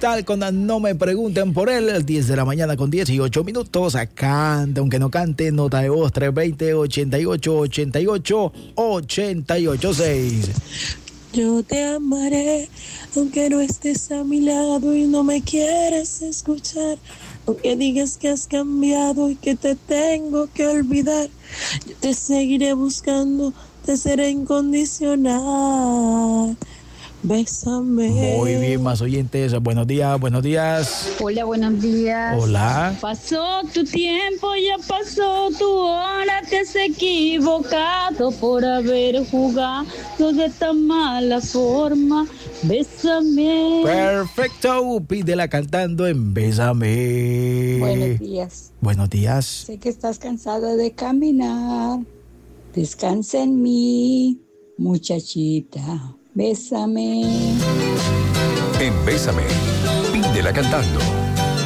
Cristal con No me pregunten por él, 10 de la mañana con 18 minutos. Canta, aunque no cante, nota de voz 320-88-88-88-6. Yo te amaré, aunque no estés a mi lado y no me quieras escuchar. Aunque digas que has cambiado y que te tengo que olvidar, yo te seguiré buscando, te seré incondicional. Bésame. Muy bien, más oyentes. Buenos días, buenos días. Hola, buenos días. Hola. Pasó tu tiempo, ya pasó tu hora, te has equivocado por haber jugado de tan mala forma. Bésame. Perfecto, pídela cantando en Bésame. Buenos días. Buenos días. Sé que estás cansado de caminar. Descansa en mí, muchachita. Bésame. En Bésame, pídela cantando.